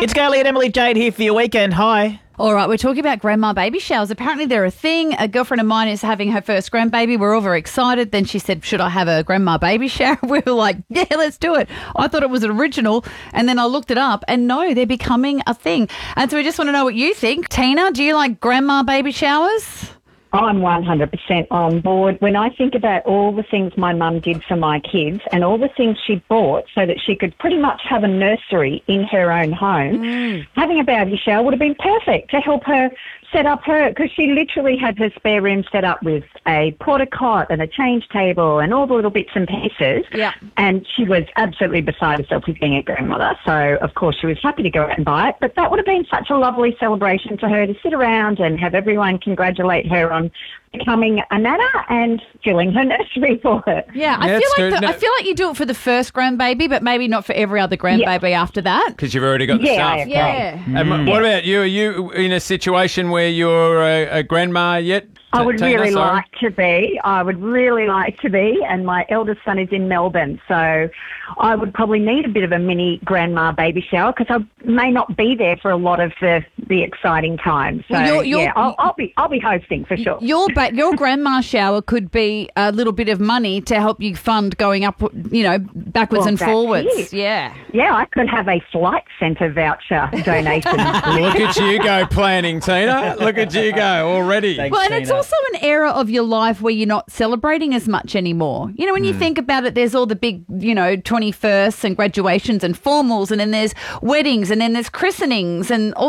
It's Gailey and Emily Jade here for your weekend. Hi. All right, we're talking about grandma baby showers. Apparently they're a thing. A girlfriend of mine is having her first grandbaby. We're all very excited. Then she said, should I have a grandma baby shower? We were like, yeah, let's do it. I thought it was original. And then I looked it up and no, they're becoming a thing. And so we just want to know what you think. Tina, do you like grandma baby showers? I'm 100% on board. When I think about all the things my mum did for my kids and all the things she bought so that she could pretty much have a nursery in her own home, having a baby shower would have been perfect to help her set up because she literally had her spare room set up with a porta cot and a change table and all the little bits and pieces. Yeah. And she was absolutely beside herself with being a grandmother. So, of course, she was happy to go out and buy it. But that would have been such a lovely celebration for her to sit around and have everyone congratulate her on becoming a nana and filling her nursery for her. Yeah, I feel like you do it for the first grandbaby, but maybe not for every other grandbaby after that. Because you've already got the stuff. I agree. Yeah. And what about you? Are you in a situation where you're a grandma yet? I would Tina, really sorry? like to be. And my eldest son is in Melbourne, so I would probably need a bit of a mini grandma baby shower because I may not be there for a lot of the exciting times. So Well, I'll be hosting for sure. Your grandma shower could be a little bit of money to help you fund going up, backwards and that's forwards. it. Yeah. Yeah, I could have a flight centre voucher donation. Look at you go planning, Tina. Look at you go already. Thanks, Well, and Tina. it's also an era of your life where you're not celebrating as much anymore. You know, when you think about it, there's all the big, 21sts and graduations and formals, and then there's weddings, and then there's christenings and all